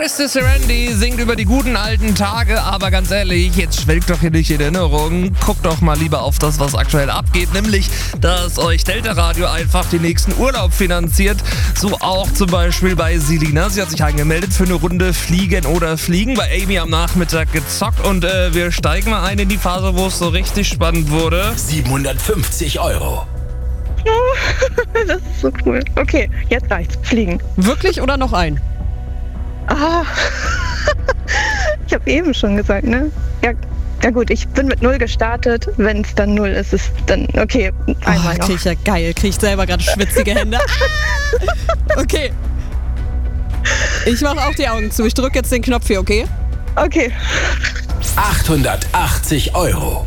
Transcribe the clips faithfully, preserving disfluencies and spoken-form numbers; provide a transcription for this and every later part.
Christy Serendi singt über die guten alten Tage, aber ganz ehrlich, jetzt schwelgt doch hier nicht in Erinnerung. Guckt doch mal lieber auf das, was aktuell abgeht, nämlich, dass euch Delta Radio einfach den nächsten Urlaub finanziert. So auch zum Beispiel bei Selina. Sie hat sich angemeldet für eine Runde Fliegen oder Fliegen. Bei Amy am Nachmittag gezockt und äh, wir steigen mal ein in die Phase, wo es so richtig spannend wurde. siebenhundertfünfzig Euro. Das ist so cool. Okay, jetzt reicht's. Fliegen. Wirklich oder noch ein? Ah. Ich habe eben schon gesagt, ne? Ja, ja gut, ich bin mit null gestartet. Wenn es dann null ist, ist dann okay. Einmal Oh, noch. krieg ich ja geil. Krieg ich selber gerade schwitzige Hände. Okay. Ich mache auch die Augen zu. Ich drücke jetzt den Knopf hier, okay? Okay. achthundertachtzig Euro.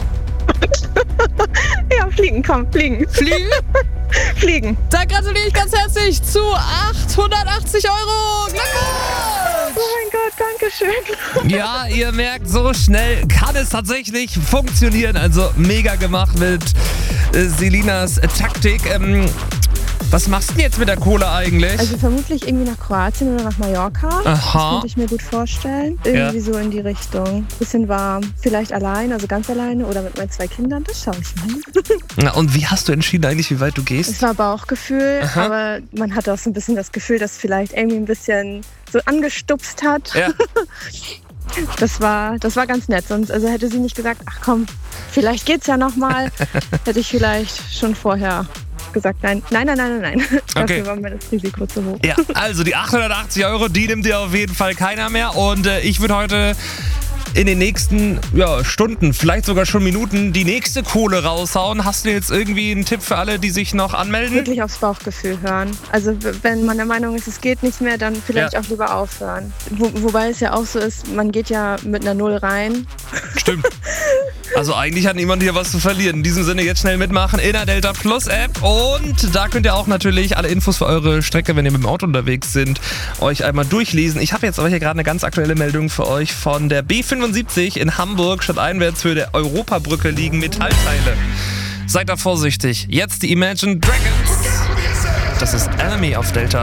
Ja, fliegen, komm, fliegen. Fliegen? Fliegen. Da gratuliere ich ganz herzlich zu achthundertachtzig Euro. Glückwunsch! Oh mein Gott, danke schön. Ja, ihr merkt, so schnell kann es tatsächlich funktionieren. Also mega gemacht mit äh, Selinas äh, Taktik. Ähm, was machst du denn jetzt mit der Kohle eigentlich? Also vermutlich irgendwie nach Kroatien oder nach Mallorca. Aha. Das könnte ich mir gut vorstellen. Irgendwie so in die Richtung. Bisschen warm. Vielleicht allein, also ganz alleine oder mit meinen zwei Kindern. Das schaue ich mal. Na, und wie hast du entschieden eigentlich, wie weit du Es gehst? war Bauchgefühl, Aha. aber man hatte auch so ein bisschen das Gefühl, dass vielleicht Amy ein bisschen so angestupst hat. Ja. Das war, das war ganz nett. Sonst also hätte sie nicht gesagt, ach komm, vielleicht geht's ja noch mal. Hätte ich vielleicht schon vorher gesagt, nein, nein, nein, nein, nein, nein. Okay. Dafür war mir das Risiko zu hoch. Ja, also die achthundertachtzig Euro, die nimmt dir auf jeden Fall keiner mehr. Und äh, ich würde heute in den nächsten ja, Stunden, vielleicht sogar schon Minuten, die nächste Kohle raushauen. Hast du jetzt irgendwie einen Tipp für alle, die sich noch anmelden? Wirklich aufs Bauchgefühl hören. Also w- wenn man der Meinung ist, es geht nicht mehr, dann vielleicht Ja. auch lieber aufhören. Wo, wobei es ja auch so ist, man geht ja mit einer Null rein. Stimmt. Also eigentlich hat niemand hier was zu verlieren. In diesem Sinne jetzt schnell mitmachen in der Delta Plus App. Und da könnt ihr auch natürlich alle Infos für eure Strecke, wenn ihr mit dem Auto unterwegs sind, euch einmal durchlesen. Ich habe jetzt aber hier gerade eine ganz aktuelle Meldung für euch von der B fünfundsiebzig in Hamburg. Statt einwärts für der Europabrücke liegen Metallteile. Seid da vorsichtig. Jetzt die Imagine Dragons. Das ist Enemy auf Delta.